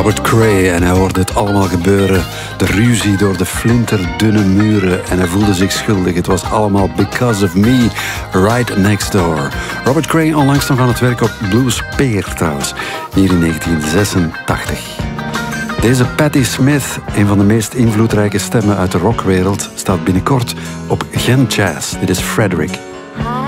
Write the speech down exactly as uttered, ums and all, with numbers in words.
Robert Cray en hij hoorde het allemaal gebeuren. De ruzie door de flinterdunne muren en hij voelde zich schuldig. Het was allemaal because of me, right next door. Robert Cray onlangs nog aan het werk op Blues Peer trouwens, hier in negentien zesentachtig. Deze Patti Smith, een van de meest invloedrijke stemmen uit de rockwereld, staat binnenkort op Gen Jazz. Dit is Frederick.